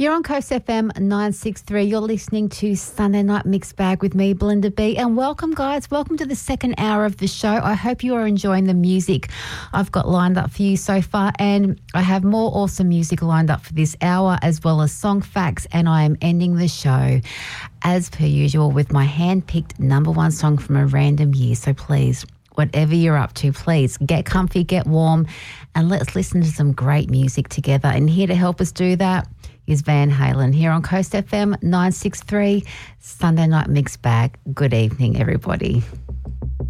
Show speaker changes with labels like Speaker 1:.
Speaker 1: You're on Coast FM 963. You're listening to Sunday Night Mixed Bag with me, Belinda B. And welcome, guys. Welcome to the second hour of the show. I hope you are enjoying the music I've got lined up for you so far. And I have more awesome music lined up for this hour, as well as song facts. And I am ending the show, as per usual, with my hand-picked number one song from a random year. So please, whatever you're up to, please get comfy, get warm, and let's listen to some great music together. And here to help us do that is Van Halen here on Coast FM 963, Sunday Night Mixed Bag. Good evening, everybody.